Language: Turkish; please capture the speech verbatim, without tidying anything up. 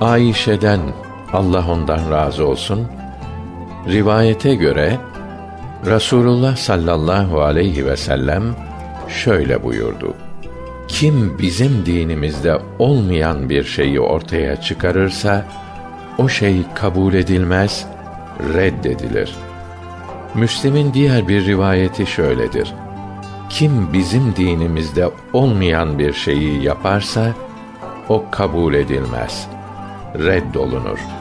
Ayşe'den, Allah ondan razı olsun, rivayete göre Rasulullah sallallahu aleyhi ve sellem şöyle buyurdu: Kim bizim dinimizde olmayan bir şeyi ortaya çıkarırsa, o şey kabul edilmez, reddedilir. Müslim'in diğer bir rivayeti şöyledir: Kim bizim dinimizde olmayan bir şeyi yaparsa, o kabul edilmez, reddolunur.